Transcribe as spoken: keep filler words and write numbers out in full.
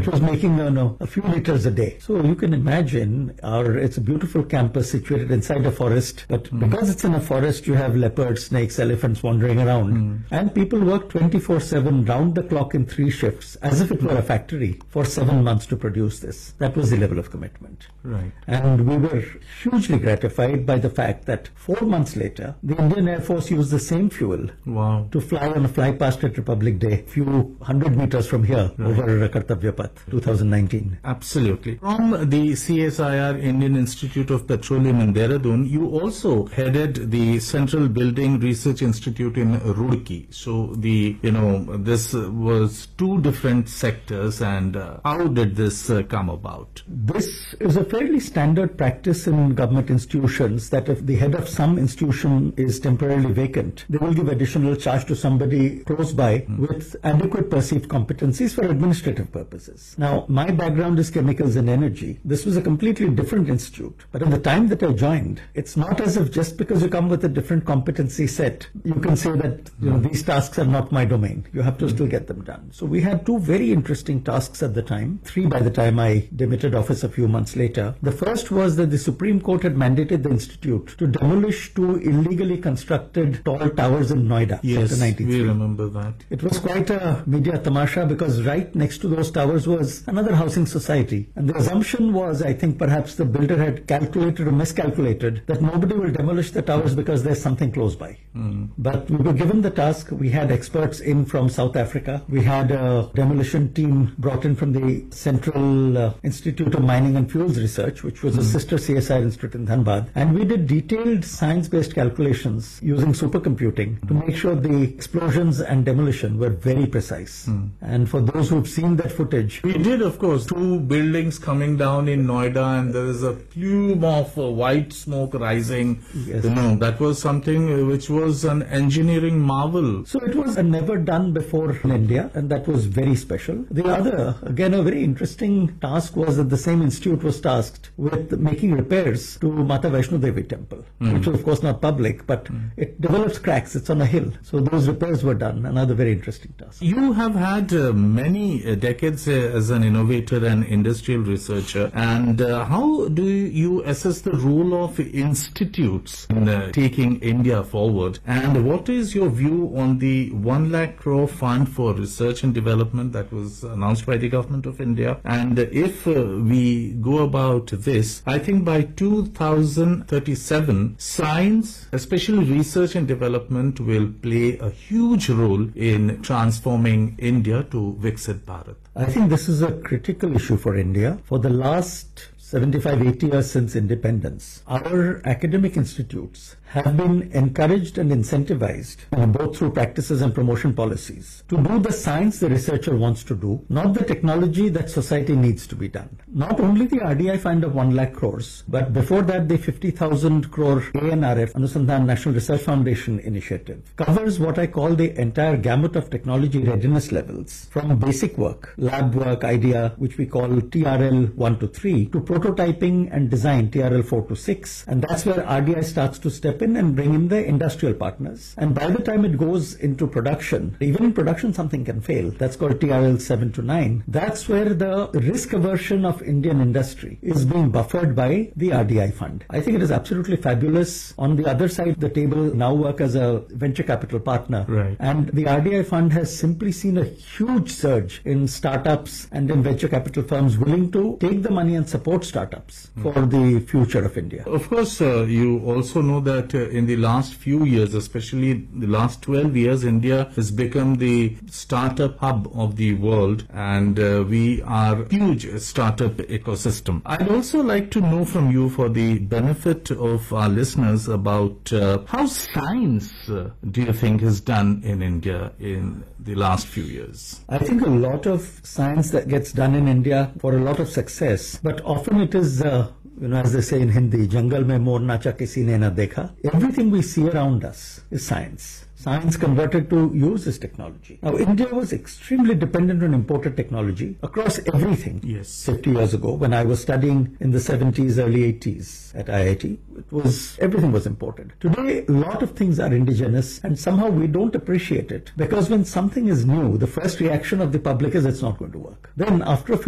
was making uh, no, a few liters a day. So you can imagine, our it's a beautiful campus situated inside a forest, but mm. because it's in a forest, you have leopards, snakes, elephants wandering around, mm. and people work twenty-four seven round the clock in three shifts, as if it were a factory, for seven months to produce this. That was the level of commitment. Right. And we were hugely gratified by the fact that four months later, the Indian Air Force used the same fuel wow. to fly on a fly past at Republic Day, few hundred meters from here, right. over Kartavya Path, twenty nineteen. Absolutely. From the C S I R Indian Institute of Petroleum in Dehradun, you also headed the Central Building Research Institute in Roorkee. So the, you know, this was two different sectors, and uh, how did this uh, come about? This is a fairly standard practice in government institutions, that if the head of some institution is temporarily vacant, they will give additional charge to somebody close by mm. with adequate perceived competencies for administrative purposes. Now, my background is chemicals and energy. This was a completely different institute. But at the time that I joined, it's not as if just because you come with a different competency set, you can say that, you know, these tasks are not my domain. You have to mm. still get them done. So we had two very interesting tasks at the time, three by the time I demitted office a few months later. The first was that the Supreme Court had mandated the institute to demolish two illegally constructed tall towers in Noida. Yes, we remember that. It was quite a media tamasha, because right next to those towers was another housing society. And the assumption was, I think perhaps the builder had calculated or miscalculated, that nobody will demolish the towers because there's something close by. Mm. But we were given the task. We had experts in from South Africa. We had a demolition team brought in from the Central uh, Institute of Mining and Fuels Research, which was mm. a sister C S I R institute in Dhanbad. And we did detailed science-based calculations using supercomputing mm. to make sure the explosions and demolition were very precise. Mm. And for those who've seen that footage... We did, of course, two buildings coming down in Noida, and there is a plume of uh, white smoke rising. Yes. You know, that was something which was an engineering marvel. So it was a never done before in India, and that was very special. The other, again, a very interesting task was that the same institute was tasked with making repairs to Mata Vaishno Devi temple, mm. which was of course not public, but mm. it develops cracks. It's on a hill. So those repairs were done. Another very interesting task. You have had uh, many uh, decades uh, as an innovator and industrial researcher. And uh, how do you assess the role of institutes in uh, taking India forward? And what is your view on the one lakh crore fund for research and development that was announced by the government of India? And if uh, we go about this, I think by two thousand thirty-seven, science, especially research and development, will play a huge role in transforming India to Viksit Bharat. I think this is a critical issue for India. For the last seventy-five, eighty years since independence, our academic institutes have been encouraged and incentivized, uh, both through practices and promotion policies, to do the science the researcher wants to do, not the technology that society needs to be done. Not only the R D I fund of one lakh crores, but before that the fifty thousand crore A N R F, Anusandhan National Research Foundation initiative, covers what I call the entire gamut of technology readiness levels, from basic work, lab work, idea, which we call T R L one to three, to prototyping and design, T R L four to six, and that's where R D I starts to step in and bring in the industrial partners. And by the time it goes into production, even in production something can fail. That's called T R L seven to nine. That's where the risk aversion of Indian industry is being buffered by the R D I fund. I think it is absolutely fabulous. On the other side of the table, now work as a venture capital partner. Right. And the R D I fund has simply seen a huge surge in startups and in venture capital firms willing to take the money and support startups mm. for the future of India. Of course, uh, you also know that uh, in the last few years, especially the last twelve years, India has become the startup hub of the world, and uh, we are a huge startup ecosystem. I'd also like to know from you, for the benefit of our listeners, about uh, how science uh, do you think has done in India in the last few years? I think a lot of science that gets done in India for a lot of success, but often it is uh, you know, as they say in Hindi, jungle mein mor nacha kisi ne na dekha. Everything we see around us is science. Science converted to use this technology. Now, India was extremely dependent on imported technology across everything. Yes. fifty years ago, when I was studying in the seventies, early eighties at I I T, it was, everything was imported. Today, a lot of things are indigenous, and somehow we don't appreciate it, because when something is new, the first reaction of the public is it's not going to work. Then after a few